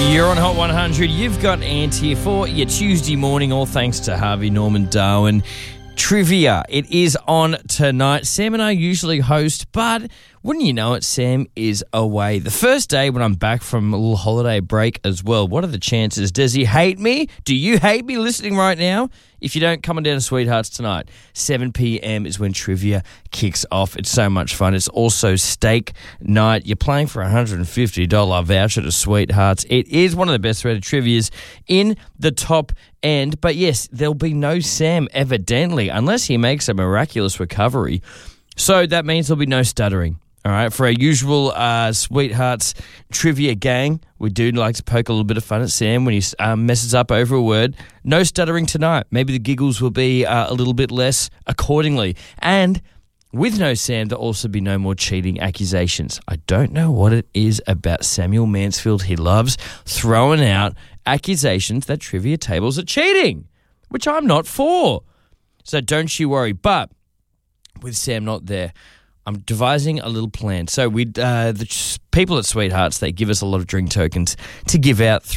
You're on Hot 100. You've got Ant here for your Tuesday morning, all thanks to Harvey Norman Darwin. Trivia. It is on tonight. Sam and I usually host, but wouldn't you know it, Sam is away. The first day when I'm back from a little holiday break as well. What are the chances? Does he hate me? Do you hate me listening right now? If you don't, come on down to Sweethearts tonight. 7 p.m. is when trivia kicks off. It's so much fun. It's also steak night. You're playing for a $150 voucher to Sweethearts. It is one of the best rated trivias in the top end. But yes, there'll be no Sam, evidently, unless he makes a miraculous recovery. So that means there'll be no stuttering. All right, for our usual Sweethearts trivia gang, we do like to poke a little bit of fun at Sam when he messes up over a word. No stuttering tonight. Maybe the giggles will be a little bit less accordingly. And with no Sam, there'll also be no more cheating accusations. I don't know what it is about Samuel Mansfield. He loves throwing out accusations that trivia tables are cheating, which I'm not for. So don't you worry. But with Sam not there, I'm devising a little plan. So the people at Sweethearts, they give us a lot of drink tokens to give out